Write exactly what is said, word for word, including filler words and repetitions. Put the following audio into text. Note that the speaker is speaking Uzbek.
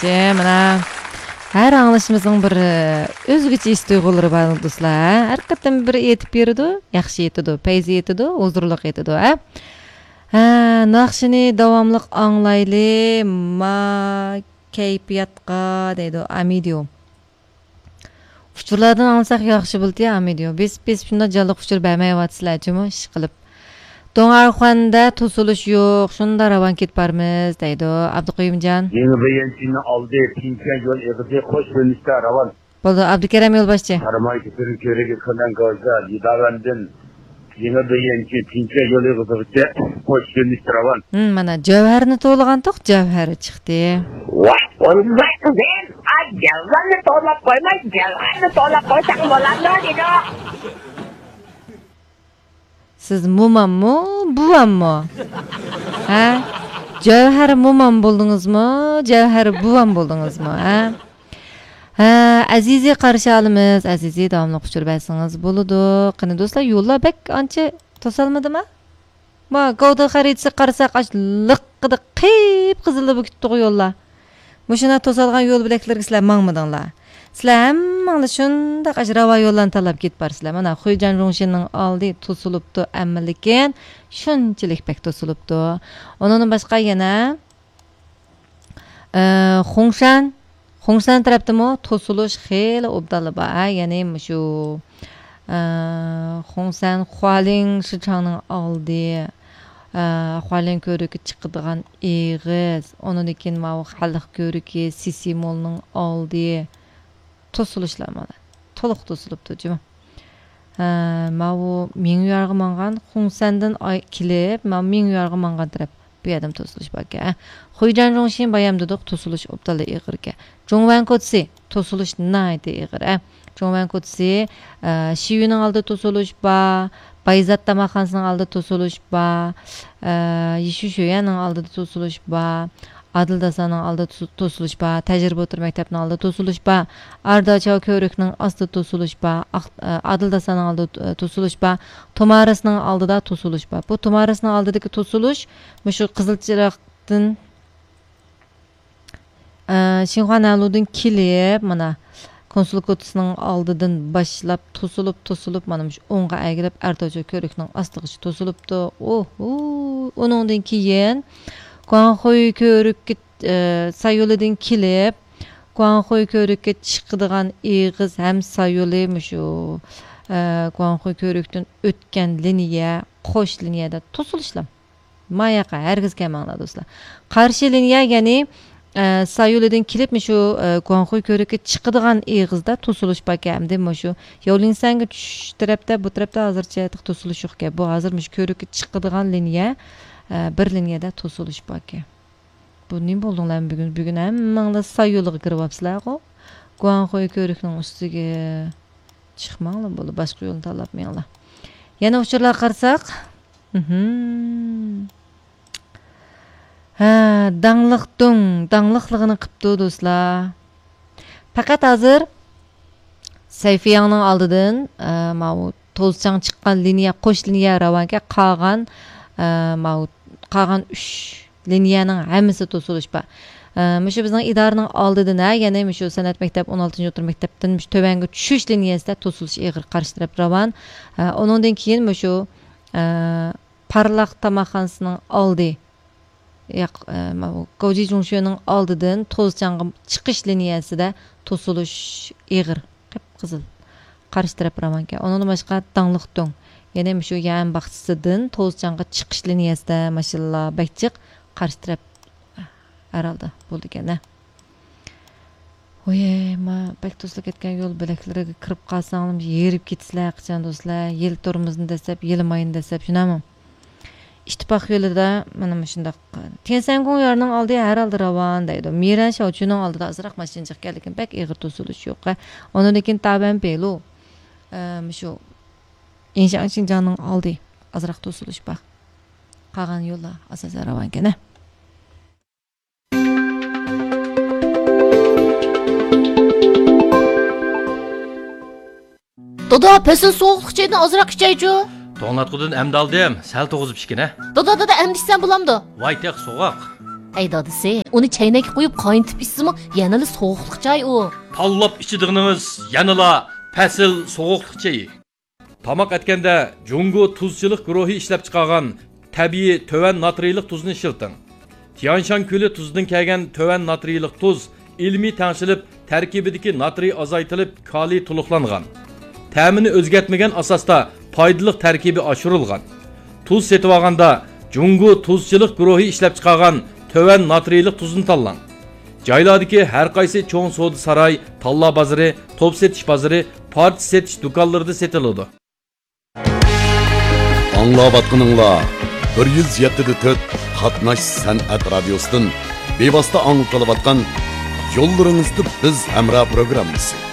demoqchi, mana har anglashimizning bir o'zgacha his tuyg'ulari bor do'stlar. Har qatlam bir aytib beradi, yaxshi aytadi, payzi aytadi, huzurliq aytadi, ha. Ha, naqshini davomli anglayli, ma kayfiyatga deydi Amidio. Uçurlardan alsak yaxshi bo'ldi, Amidio. Biz biz shunda jalliq uçur bermayapsizlar-chimi, ish qilib. Do'ngarxonda to'silish yo'q, shunda ravan ketib bormiz, deydi Abduqoyimjon. Yeni beyençini aldı, pinken yol eğdi, hoş dönüşte ravan. Bo'ldi, Abdukaram yo'lboshchi. Qaramay ketib keregi qilgan gazda, yidavandin. Yeni beyençi pinken yol eğdi, hoş dönüşte ravan. Hmm, mana javharni to'lg'an to'q javhari chiqdi. Voy, o'zbek sen, ay javharni to'lab qo'ymay, javharni to'lab qo'ysang bo'ladi, dedi. Siz mumammi, buvammi? Ha? Javhar mumam bo'ldingizmi, javhar buvam bo'ldingizmi, ha? Ha, Azizi qarshi olamiz. Azizi davomli quchur bersangiz bo'ladi. Qani do'stlar, yo'llar bak ancha to'salmadimi? Ma Gavda xaritasi qarasak, liqqida qiyib qizilib ketdi yo'llar. Mushuna to'salgan yo'l bilaklarga sizlar mangmidinglar. Sizlar hammanglar shunda qajrava yo'llarni tanlab ketib barsizlar. Mana Xuyjan Rongshinning oldi to'silibdi, ammo lekin shunchalik bak to'silibdi. Undan boshqa yana Xongshan Xongshan tarafdami to'silish xeyli obdali bor. Ya'ni shu Xongshan Hualing shichangning oldi Hualing ko'riki chiqadigan eg'iz, undan keyin ma xalq ko'riki Sisimolning oldi to'silishlar mana. To'liq to'silibdi, jima. Ma u ming yarg'i mangan Xongshandan kelib, ma ming yarg'i mangan taraf bu yerdan to'silish bor ekan. Xuyjan Rongshin bayam dedik, to'silish obdali ig'ir ekan. Zhongwan Kotsi to'silish naydi ig'ir. Zhongwan Kotsi Shiyuning oldi to'silish bor, Bayzat Tamaxansining oldi to'silish bor, Yishushoyaning oldida to'silish bor, Adil Dasaning oldida to'silish bor, Tajriba o'tir maktabning oldida to'silish bor, Ardachav ko'rikning ostida to'silish bor, Adil Dasaning oldida to'silish bor, Tomarisning oldida to'silish bor. Bu Tomarisning oldidagi to'silish shu Qizilchiroqdan Shinxonaludin kelib, mana konsul ko'tisining oldidan boshlab to'silib, to'silib, mana shu o'ngga agilib Ardachav ko'rikning ostiga to'silibdi. Oh, uningdan keyin Guangxoy ko'rikka sayolidan kelib, Guangxoy ko'rikka chiqadigan eg'iz ham sayoli shu Guangxoy ko'rikdan o'tgan liniya, qo'sh liniyada to'silishlar. Mayaqa hargiz kelmanglar do'stlar. Qarshi liniya, ya'ni sayolidan kelib shu Guangxoy ko'rikka chiqadigan eg'izda to'silish bor ekan. Hamda shu Yovlinsanga tush tarafda, bu tarafda hozircha to'silish yo'q ekan. Bu hozir shu ko'rikka chiqadigan liniya bir liniyada to'silish bor ekan. Bu nima bo'ldinglar bugun? Bugun hammanglar sayoliga kiryapsizlar-ku. Guangxoy ko'rikning ustiga chiqmanglar, bo'ldi, boshqa yo'lni tanlabmanglar. Yana uchurlar qarasak, ha, dangliq dong, dangliqligini qilibdi do'stlar. Faqat hozir Sayfiyangning oldidan mana to'zchang chiqqan liniya, qo'sh liniya ravonga qolgan mana qolgan uch liniyaning hammasi to'silish bor. Mushu bizning idoraning oldidan, ya'ni mushu san'at maktab o'n oltinchi o'tir maktabdan mush tövanga tushish liniyasida to'silish ig'ir qarshi taraf ravon. Undan keyin mushu Parlaq Tamaxansining oldi, yo'q, Gauji Jungshuning oldidan to'zchangga chiqish liniyasida to'silish ig'ir, qip-qizil qarshi taraf ravonga. Undan boshqa dangliq dong, ya'ni mushu yan baxtsidan to'zchangga chiqish liniyasida mashallah bakchiq qarshi taraf araldi bo'ldi ekan-a. Oye, ma bak to'silib ketgan yo'l bilaklariga kirib qolsam, yerib ketsizlar, qachon do'stlar, yil turimizni desab, yilmayin desab, shunami? İttifoq yo'lida mana shunday Tensangung yorining oldi haraldi ravon deydi. Miran Shovchuning oldida azroq mashina chiqgan, lekin bak ig'ir to'silish yo'q. Undan keyin taban pelu shu Inshan Xinjiangning oldi azroq to'silish bor. Qolgan yo'llar asosan ravon ekan. Dada, pesin soğuqluq çaydan azroq içaychu. To'nglatqudan amdaldim, sal to'g'izib ishkina. Dada, dada, amdishsan bo'lamdi. Voy, teq so'g'oq. Ey dadisi, uni chaynakka qo'yib qaynatib ichsimi, yanali sovuqlik choy u. Tanlab ichidig'inimiz yanala fasil sovuqlik choyi. Tamoq etganda Jungo tuzchilik guruhi ishlab chiqargan tabiiy töven natriylik tuzni ishilting. Tianshan ko'li tuzidan kelgan töven natriylik tuz ilmiy tangshilib, tarkibidagi natriy azaytilib, kaliy to'liqlangan. Ta'mini o'zgartmagan asosda foydali tarkibi oshirilgan. Tuz setib olganda Jungo tuzchilik guruhi ishlab chiqargan töven natriylik tuzni tanlang. Joylardagi har qaysi cho'ng savdo saroy, talla bozori, top setish bozori, part setish do'konlarida setiladi. Anglayotganinglar bir yuz yetti nuqta to'rt Qatnash san'at radiosidan bevosita anglatilayotgan Yo'llaringizda biz hamroh programmasi.